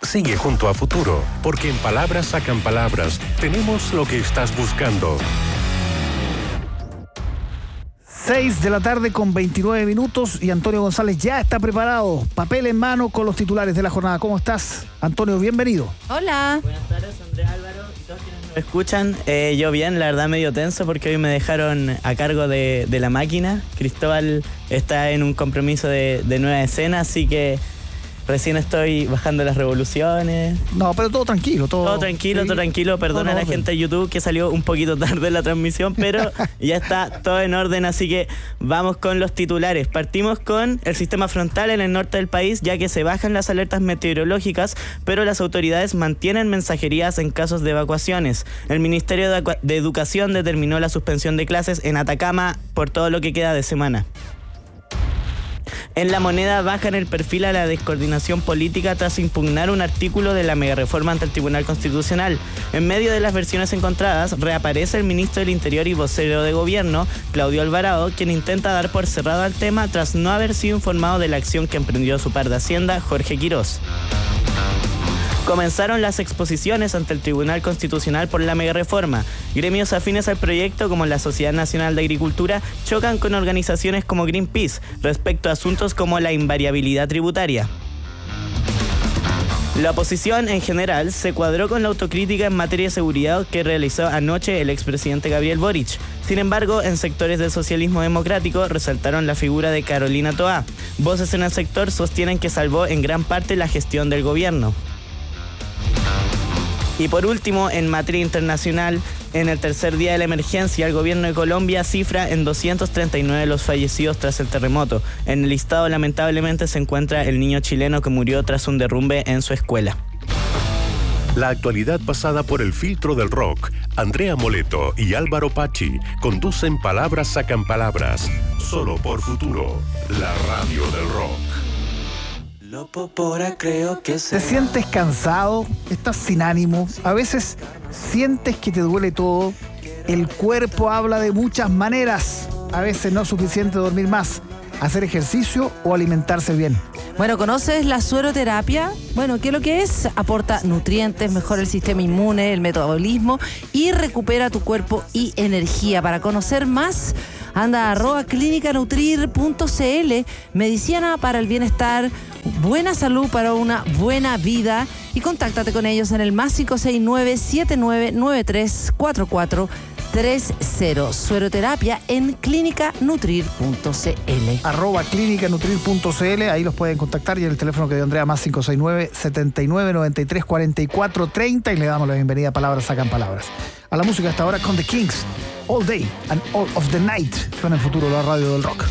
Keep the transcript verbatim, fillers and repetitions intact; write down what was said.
Sigue junto a Futuro, porque en Palabras Sacan Palabras tenemos lo que estás buscando. seis de la tarde con veintinueve minutos y Antonio González ya está preparado, papel en mano con los titulares de la jornada. ¿Cómo estás, Antonio? Bienvenido. Hola. Buenas tardes, Andrea, Álvaro y todos quienes nos escuchan. Eh, yo bien, la verdad medio tenso porque hoy me dejaron a cargo de, de la máquina. Cristóbal está en un compromiso de, de nueva escena, así que recién estoy bajando las revoluciones. No, pero todo tranquilo. Todo, todo tranquilo, sí. todo tranquilo. Perdona todo a la gente de YouTube que salió un poquito tarde en la transmisión, pero ya está todo en orden, así que vamos con los titulares. Partimos con el sistema frontal en el norte del país, ya que se bajan las alertas meteorológicas, pero las autoridades mantienen mensajerías en casos de evacuaciones. El Ministerio de, de Educación determinó la suspensión de clases en Atacama por todo lo que queda de semana. En La Moneda bajan el perfil a la descoordinación política tras impugnar un artículo de la megareforma ante el Tribunal Constitucional. En medio de las versiones encontradas, reaparece el ministro del Interior y vocero de Gobierno, Claudio Alvarado, quien intenta dar por cerrado al tema tras no haber sido informado de la acción que emprendió su par de Hacienda, Jorge Quirós. Comenzaron las exposiciones ante el Tribunal Constitucional por la megareforma. Gremios afines al proyecto, como la Sociedad Nacional de Agricultura, chocan con organizaciones como Greenpeace respecto a asuntos como la invariabilidad tributaria. La oposición, en general, se cuadró con la autocrítica en materia de seguridad que realizó anoche el expresidente Gabriel Boric. Sin embargo, en sectores del socialismo democrático resaltaron la figura de Carolina Toá. Voces en el sector sostienen que salvó en gran parte la gestión del gobierno. Y por último, en materia internacional, en el tercer día de la emergencia, el gobierno de Colombia cifra en doscientos treinta y nueve los fallecidos tras el terremoto. En el listado, lamentablemente, se encuentra el niño chileno que murió tras un derrumbe en su escuela. La actualidad pasada por el filtro del rock. Andrea Moleto y Álvaro Pachi conducen Palabras Sacan Palabras. Solo por Futuro, la radio del rock. ¿Te sientes cansado? ¿Estás sin ánimo? A veces sientes que te duele todo. El cuerpo habla de muchas maneras. A veces no es suficiente dormir más, hacer ejercicio o alimentarse bien. Bueno, ¿conoces la sueroterapia? Bueno, ¿qué es lo que es? Aporta nutrientes, mejora el sistema inmune, el metabolismo y recupera tu cuerpo y energía. Para conocer más, anda a arroba clínica nutrir punto c l. Medicina para el bienestar, buena salud para una buena vida. Y contáctate con ellos en el más cinco seis nueve, siete nueve nueve tres, cuatro cuatro tres cero. Sueroterapia en clínica nutrir punto c l. Arroba clínica nutrir punto c l, ahí los pueden contactar, y el teléfono que dio Andrea, más cinco seis nueve, siete nueve nueve tres, cuatro cuatro tres cero, y le damos la bienvenida a Palabras Sacan Palabras. A la música hasta ahora con The Kings, All Day and All of the Night. Suena en Futuro, la radio del rock.